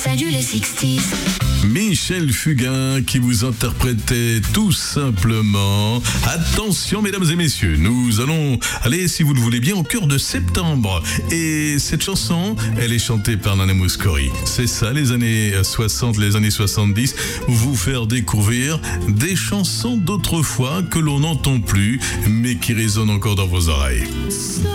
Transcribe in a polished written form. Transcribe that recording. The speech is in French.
Salut les 60s. Michel Fugain qui vous interprétait tout simplement. Attention mesdames et messieurs, nous allons aller, si vous le voulez bien, au cœur de septembre. Et cette chanson, elle est chantée par Nana Mouskouri. C'est ça, les années 60, les années 70, vous faire découvrir des chansons d'autrefois que l'on n'entend plus, mais qui résonnent encore dans vos oreilles.